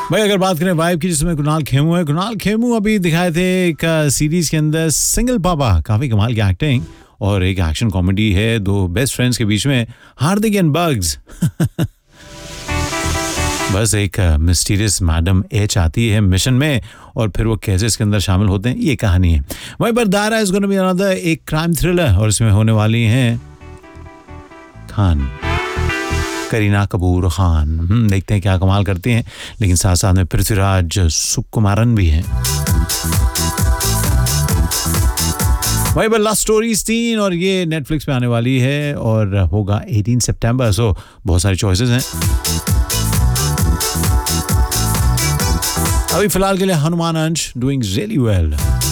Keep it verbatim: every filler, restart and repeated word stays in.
भाई अगर बात करें वाइब की, जिसमें कुणाल खेमू है, कुणाल खेमू अभी दिखाए थे एक सीरीज के अंदर सिंगल पापा, काफी कमाल की एक्टिंग और एक एक्शन कॉमेडी है दो बेस्ट फ्रेंड्स के बीच में, हार्दिक एंड बग्स। बस एक मिस्टीरियस मैडम एच आती है मिशन में और फिर वो कैसे इसके अंदर शामिल होते हैं, ये कहानी है। वहीं पर Dara is gonna be another एक क्राइम थ्रिलर और इसमें होने वाली हैं खान, करीना कपूर खान। देखते हैं क्या कमाल करती हैं, लेकिन साथ साथ में पृथ्वीराज सुकुमारन भी हैं। वहीं पर लव स्टोरीज तीन और ये नेटफ्लिक्स पे आने वाली है और होगा अठारह सितंबर। सो बहुत सारे चॉइसेस हैं। अभी फिलहाल के लिए हनुमान अंश डूइंग रियली वेल।